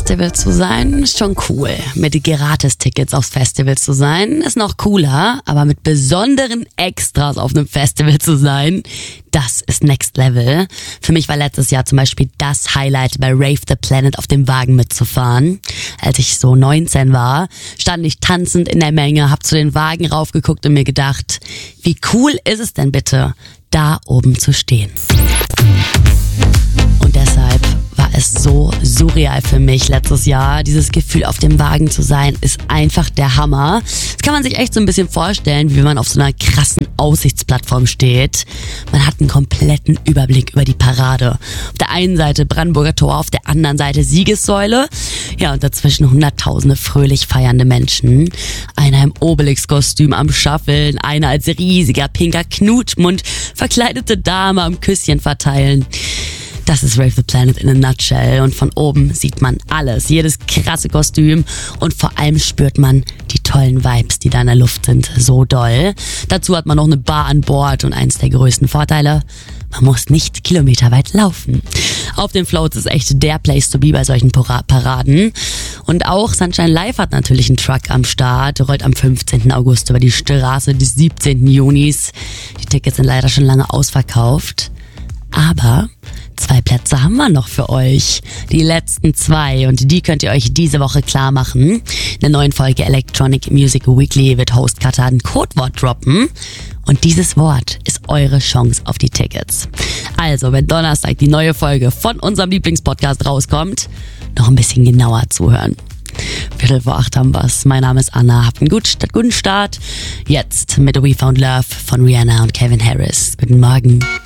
Festival zu sein, ist schon cool. Mit Gratis-Tickets aufs Festival zu sein, ist noch cooler. Aber mit besonderen Extras auf einem Festival zu sein, das ist Next Level. Für mich war letztes Jahr zum Beispiel das Highlight, bei Rave the Planet auf dem Wagen mitzufahren. Als ich so 19 war, stand ich tanzend in der Menge, hab zu den Wagen raufgeguckt und mir gedacht, wie cool ist es denn bitte, da oben zu stehen. Und deshalb war es so surreal für mich letztes Jahr. Dieses Gefühl, auf dem Wagen zu sein, ist einfach der Hammer. Das kann man sich echt so ein bisschen vorstellen, wie wenn man auf so einer krassen Aussichtsplattform steht. Man hat einen kompletten Überblick über die Parade. Auf der einen Seite Brandenburger Tor, auf der anderen Seite Siegessäule. Ja, und dazwischen hunderttausende fröhlich feiernde Menschen. Einer im Obelix-Kostüm am Schaffeln, einer als riesiger pinker Knutschmund, verkleidete Dame am Küsschen verteilen. Das ist Rave the Planet in a nutshell und von oben sieht man alles, jedes krasse Kostüm und vor allem spürt man die tollen Vibes, die da in der Luft sind, so doll. Dazu hat man noch eine Bar an Bord und eins der größten Vorteile, man muss nicht kilometerweit laufen. Auf den Floats ist echt der Place to be bei solchen Paraden. Und auch Sunshine Live hat natürlich einen Truck am Start, rollt am 15. August über die Straße des 17. Junis. Die Tickets sind leider schon lange ausverkauft, aber 2 Plätze haben wir noch für euch. Die letzten 2 und die könnt ihr euch diese Woche klar machen. In der neuen Folge Electronic Music Weekly wird Host Katar ein Codewort droppen. Und dieses Wort ist eure Chance auf die Tickets. Also, wenn Donnerstag die neue Folge von unserem Lieblingspodcast rauskommt, noch ein bisschen genauer zuhören. 7:45 haben wir's. Mein Name ist Anna. Habt einen guten Start. Jetzt mit We Found Love von Rihanna und Calvin Harris. Guten Morgen.